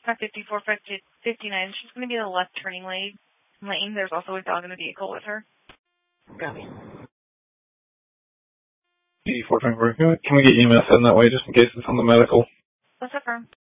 554, 559. She's going to be the left turning lane. There's also a dog in the vehicle with her. Copy. 8424. Can we get EMS in that way just in case it's on the medical? Let's affirm.